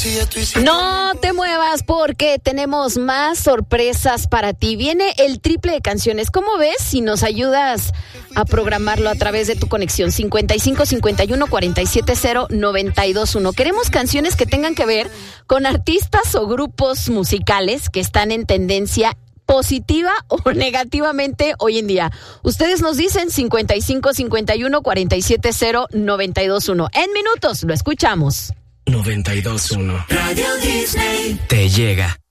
No te muevas porque tenemos más sorpresas para ti. Viene el triple de canciones. ¿Cómo ves si nos ayudas a programarlo a través de tu conexión? 55 51 47 0 92 1. Queremos canciones que tengan que ver con artistas o grupos musicales que están en tendencia positiva o negativamente hoy en día. Ustedes nos dicen 55 51 47 0 92 1. En minutos lo escuchamos. 92.1 Radio Disney te llega.